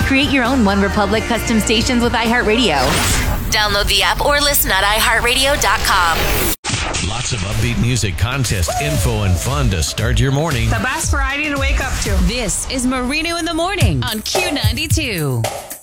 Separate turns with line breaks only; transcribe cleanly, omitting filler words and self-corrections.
Create your own One Republic custom stations with iHeartRadio. Download the app or listen at iHeartRadio.com.
Lots of upbeat music, contest, info, and fun to start your morning.
The best variety to wake up to.
This is Marino in the Morning on Q92.